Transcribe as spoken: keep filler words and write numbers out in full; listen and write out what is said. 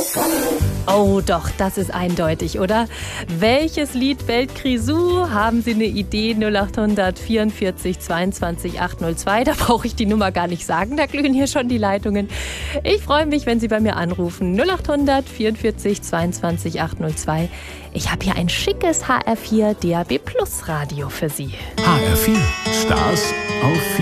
Oh doch, das ist eindeutig, oder? Welches Lied wählt Grisou? Haben Sie eine Idee? null acht hundert vierundvierzig zweiundzwanzig achthundertzzwei. Da brauche ich die Nummer gar nicht sagen, da glühen hier schon die Leitungen. Ich freue mich, wenn Sie bei mir anrufen. null acht hundert vierundvierzig zweiundzwanzig achthundertzwei. Ich habe hier ein schickes H R vier D A B Plus Radio für Sie. H R vier, Stars auf vier.